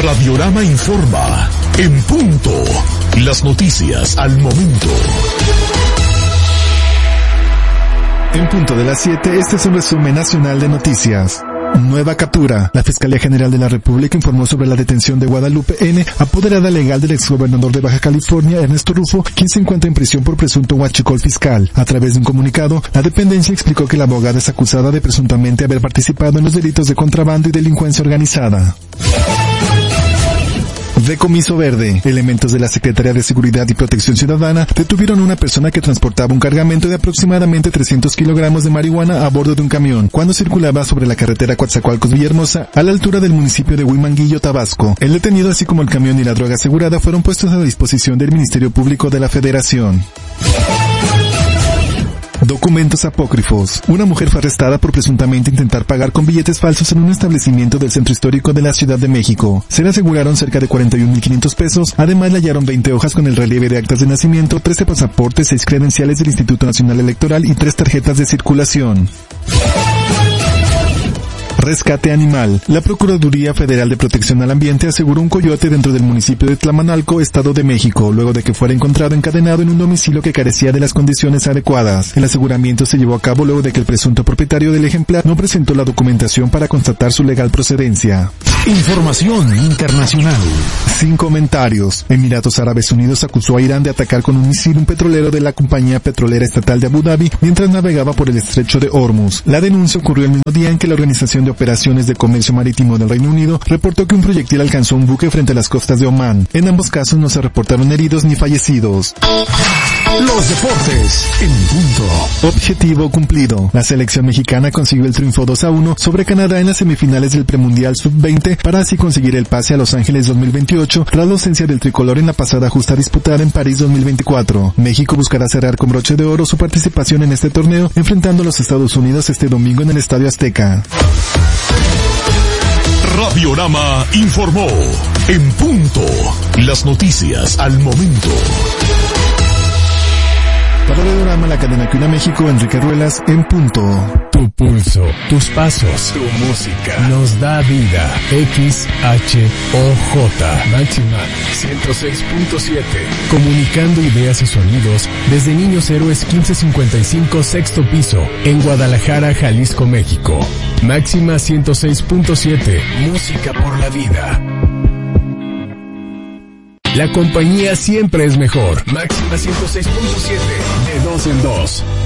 Radiorama informa. En punto. Las noticias al momento. En punto de las 7, este es un resumen nacional de noticias. Nueva captura. La Fiscalía General de la República informó sobre la detención de Guadalupe N., apoderada legal del exgobernador de Baja California, Ernesto Rufo, quien se encuentra en prisión por presunto huachicol fiscal. A través de un comunicado, la dependencia explicó que la abogada es acusada de presuntamente haber participado en los delitos de contrabando y delincuencia organizada. Decomiso verde. Elementos de la Secretaría de Seguridad y Protección Ciudadana detuvieron a una persona que transportaba un cargamento de aproximadamente 300 kilogramos de marihuana a bordo de un camión, cuando circulaba sobre la carretera Coatzacoalcos-Villahermosa, a la altura del municipio de Huimanguillo, Tabasco. El detenido, así como el camión y la droga asegurada, fueron puestos a disposición del Ministerio Público de la Federación. Documentos apócrifos. Una mujer fue arrestada por presuntamente intentar pagar con billetes falsos en un establecimiento del centro histórico de la Ciudad de México. Se le aseguraron cerca de 41,500 pesos. Además, le hallaron 20 hojas con el relieve de actas de nacimiento, 13 pasaportes, 6 credenciales del Instituto Nacional Electoral y 3 tarjetas de circulación. Rescate animal. La Procuraduría Federal de Protección al Ambiente aseguró un coyote dentro del municipio de Tlamanalco, Estado de México, luego de que fuera encontrado encadenado en un domicilio que carecía de las condiciones adecuadas. El aseguramiento se llevó a cabo luego de que el presunto propietario del ejemplar no presentó la documentación para constatar su legal procedencia. Información internacional. Sin comentarios. Emiratos Árabes Unidos acusó a Irán de atacar con un misil un petrolero de la compañía petrolera estatal de Abu Dhabi mientras navegaba por el estrecho de Hormuz. La denuncia ocurrió el mismo día en que la Organización de Operaciones de Comercio Marítimo del Reino Unido reportó que un proyectil alcanzó un buque frente a las costas de Omán. En ambos casos no se reportaron heridos ni fallecidos. Los deportes en punto. Objetivo cumplido. La selección mexicana consiguió el triunfo 2-1 sobre Canadá en las semifinales del Premundial Sub-20 para así conseguir el pase a Los Ángeles 2028 tras la ausencia del tricolor en la pasada justa disputada en París 2024. México buscará cerrar con broche de oro su participación en este torneo enfrentando a los Estados Unidos este domingo en el Estadio Azteca. Radiorama informó. En punto. Las noticias al momento. Para Radiorama, la cadena que une a México, Enrique Ruelas, en punto. Tu pulso, tus pasos, tu música, nos da vida. XHOJ, Máxima 106.7. Comunicando ideas y sonidos desde Niños Héroes 1555, sexto piso, en Guadalajara, Jalisco, México. Máxima 106.7, música por la vida. La compañía siempre es mejor. Máxima 106.7, de 2 en 2.